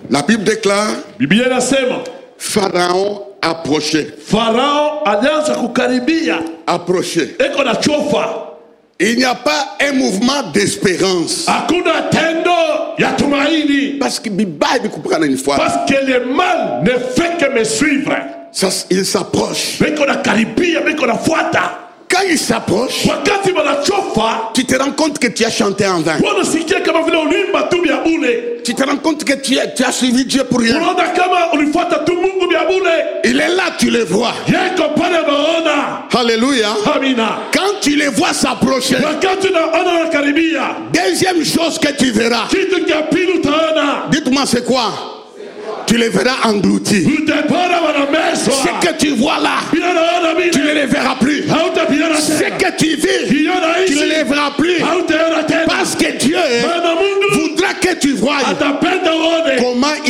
La Bible déclare, Biblia inasema Pharaon approchait. Farao alianza kukaribia, Approchait. eko na chofa. Il n'y a pas un mouvement d'espérance. Hakuna tendo ya tumaini, Parce que Bible comprend une fois. parce que le mal ne fait que me suivre. Ça, il s'approche. Beko na karibia, beko na fuata. Quand il s'approche, Wakati wanachofa, tu te rends compte que tu as chanté en vain. wanasikia kama vile ulimba tu bya bure. Tu te rends compte que tu as suivi Dieu pour rien. Unaona kama ulifuata tu Mungu bya bure. Il est là, tu le vois. Yeko pale maona. Alléluia. Amina. Quand tu les vois s'approcher, Wakati unaona wanakaribia, deuxième chose que tu verras, kitu cha pili utaona, dites-moi c'est quoi? Tu les verras engloutis. utapata wanameswa. Ce que tu vois là, Bila naona tu mimi, ne les verras plus. hautapiana Ce tena. que tu vis, Kiona tu ne hizi, les verras plus. hautaona tena. Parce que Dieu Maana Mungu voudra que tu voies atapenda uone comment